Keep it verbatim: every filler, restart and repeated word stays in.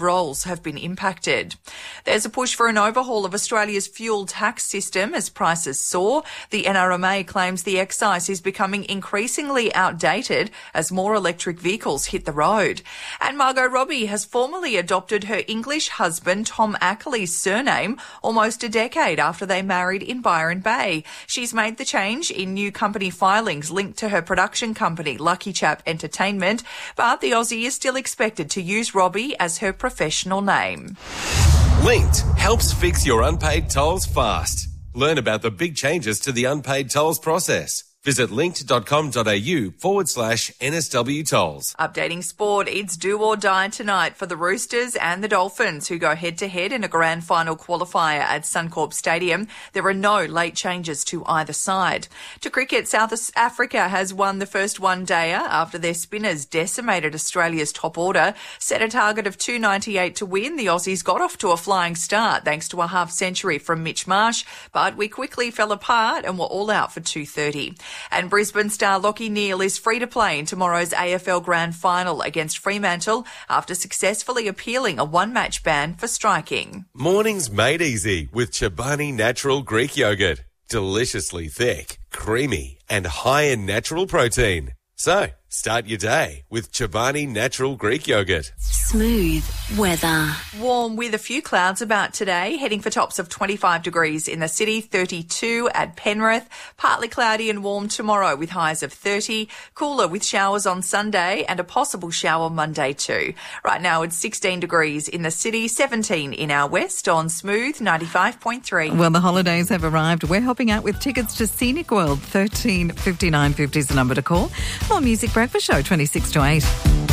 roles have been impacted. There's a push for an overhaul of Australia's fuel tax system as prices soar. The N R M A claims the excise is becoming increasingly outdated as more electric vehicles hit the road. And Margot Robbie has formally adopted her English husband Tom Ackley's surname almost a decade after they married in Byron Bay. She's made the change in new company filings linked to her production company Lucky Chap Entertainment, but the Aussie is still expected to use Robbie as her professional name. Linked helps fix your unpaid tolls fast. Learn about the big changes to the unpaid tolls process. Visit linked.com.au forward slash NSW tolls. Updating sport, it's do or die tonight for the Roosters and the Dolphins, who go head-to-head in a grand final qualifier at Suncorp Stadium. There are no late changes to either side. To cricket, South Africa has won the first one-dayer after their spinners decimated Australia's top order. Set a target of two ninety-eight to win. The Aussies got off to a flying start thanks to a half-century from Mitch Marsh, but we quickly fell apart and were all out for two thirty. And Brisbane star Lachie Neale is free to play in tomorrow's A F L Grand Final against Fremantle after successfully appealing a one-match ban for striking. Mornings made easy with Chobani Natural Greek Yogurt. Deliciously thick, creamy and high in natural protein. So, start your day with Chobani Natural Greek Yogurt. Smooth weather. Warm with a few clouds about today, heading for tops of twenty-five degrees in the city, thirty-two at Penrith. Partly cloudy and warm tomorrow with highs of thirty. Cooler with showers on Sunday and a possible shower Monday too. Right now it's sixteen degrees in the city, seventeen in our west on Smooth ninety-five point three. Well, the holidays have arrived. We're helping out with tickets to Scenic World. thirteen fifty-nine fifty is the number to call. More Music Breakfast Show, twenty-six to eight.